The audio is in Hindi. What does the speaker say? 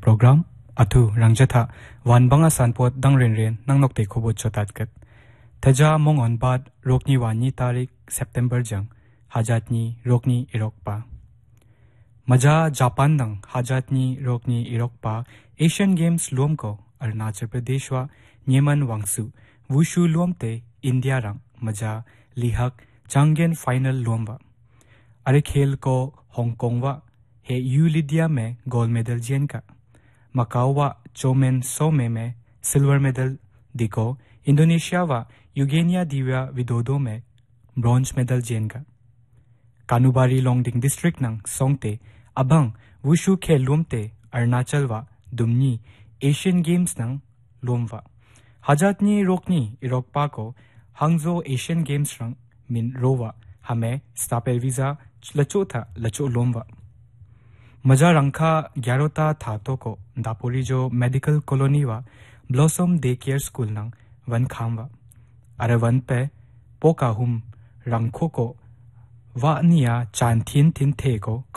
program athu rangjatha wan banga sanpot dang ren ren nang nok te khobot chotat kat thaja mongon bad rokni wani tarik September jang hajatni rokni irokpa maja Japan nang hajatni rokni irokpa Asian Games lom ko Arunachal Pradesh wa Nyeman Wangsu Wushu lom te India rang maja lihak changen final lom wa are khel ko Hong Kong wa he Yu Lydia में गोल्ड मेडल जीन का मकाओ व चोमेन सोमे में सिल्वर मेडल दिको इंडोनेशिया व यूगेनिया दिव्या विदोदो में ब्रॉन्ज मेडल जीन का कानुबारी लोंगडिंग डिस्ट्रिक्ट नंग सोंगते अबंग वुशु खेल लोमते अरुणाचल व दुमनी एशियन गेम्स नंग लोमवा हजातनी रोकनी इरोकपा को हंगजो एशियन गेम्स रंग मिन रोवा हमें स्टापेल वीजा लचो था लचो लोमवा मजा रंखा ग्यारोता थातो को दापोरी जो मेडिकल कॉलोनी वा ब्लॉसम डे केयर स्कूल नंग वन खाम वा अरे वन पे पोका हुम रंखो को वा निया चान थिन थिन थे को